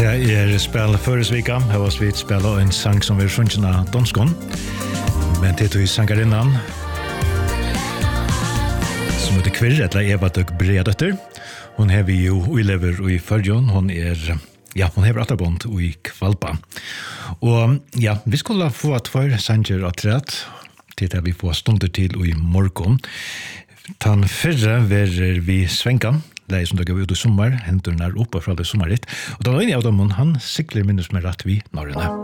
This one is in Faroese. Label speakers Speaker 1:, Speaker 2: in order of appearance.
Speaker 1: Det spel förra här var vi spela en sang som vi sjungit av danskon. Men det är sangarinnan som heter Kvirre, eller Eva Døgg Bredetter. Hon har vi ju lever i Førjon. Hon hon har atterbond i Kvalpa. Och vi skulle få att för sanger att rätt till det vi får stunder till i morgon. Tan fyrre verer vi svenka. Leie som det gav ut i sommar, hendur den uppe fra det sommaret. Og den ene av dem, han sikler minnes med rett vi Norrøne.